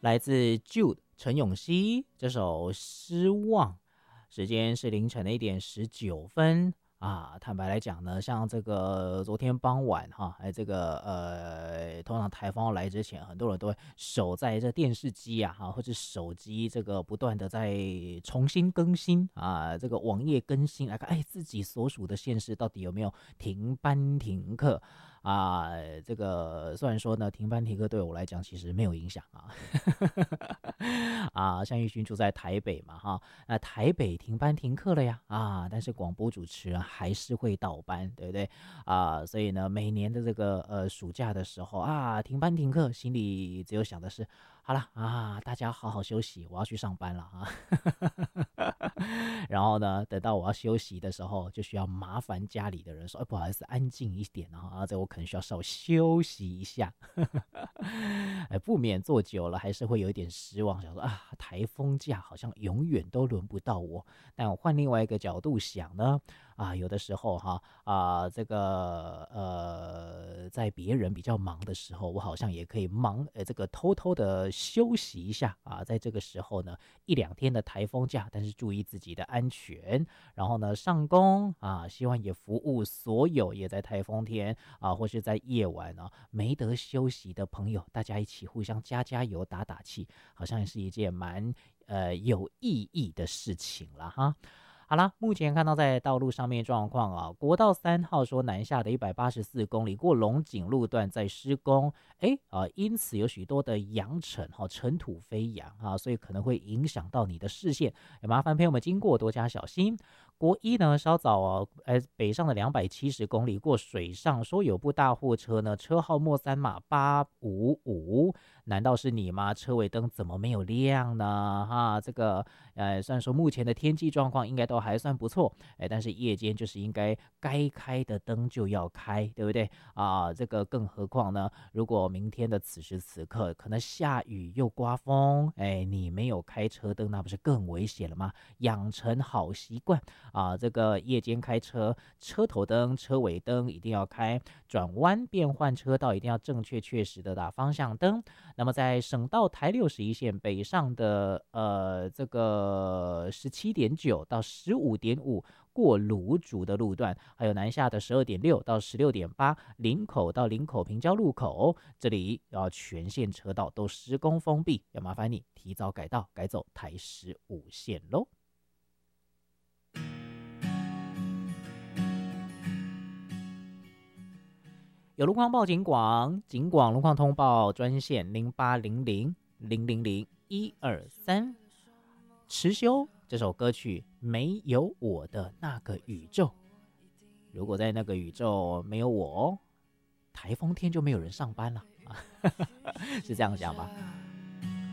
来自 Jude 陈永熙这首失望，时间是凌晨的1点19分啊。坦白来讲呢，像这个昨天傍晚哈，这个通常台风来之前，很多人都会守在这电视机啊，或者手机这个不断的在重新更新啊，这个网页更新来看，自己所属的县市到底有没有停班停课啊？这个虽然说呢，停班停课对我来讲其实没有影响啊。啊，像玉勋住在台北嘛，哈，那台北停班停课了呀，啊，但是广播主持人还是会倒班，对不对？啊，所以呢，每年的这个暑假的时候啊，停班停课，心里只有想的是，好了啊，大家好好休息，我要去上班了啊。然后呢，等到我要休息的时候，就需要麻烦家里的人说，不好意思，安静一点啊，这我可能需要稍微休息一下。不免坐久了还是会有一点失望，想说啊，台风假好像永远都轮不到我。但我换另外一个角度想呢，啊，有的时候哈这个在别人比较忙的时候，我好像也可以这个偷偷的休息一下啊，在这个时候呢，1-2天的台风假，但是注意自己的安全，然后呢上工啊，希望也服务所有也在台风天啊，或是在夜晚呢没得休息的朋友，大家一起互相加油打打气，好像是一件蛮有意义的事情了哈。好啦，目前看到在道路上面状况啊，国道3号说南下的184公里过龙井路段在施工，因此有许多的扬尘尘土飞扬啊，所以可能会影响到你的视线，也麻烦朋友们经过多加小心。国一呢，稍早北上的270公里过水上，说有部大货车呢，车号末3码855，难道是你吗？车尾灯怎么没有亮呢？哈，这个虽然说目前的天气状况应该都还算不错，但是夜间就是应该该开的灯就要开，对不对啊？这个更何况呢，如果明天的此时此刻可能下雨又刮风，你没有开车灯，那不是更危险了吗？养成好习惯啊，这个夜间开车，车头灯、车尾灯一定要开，转弯变换车道一定要正确确实的打方向灯。那么在省道台61线北上的这个17.9到15.5过芦竹的路段，还有南下的12.6到16.8林口到林口平交路口，这里要全线车道都施工封闭，要麻烦你提早改道，改走台15线咯。有路况报警广路况通报专线0800000123。持修这首歌曲没有我的那个宇宙，如果在那个宇宙没有我，台风天就没有人上班了是这样讲吧。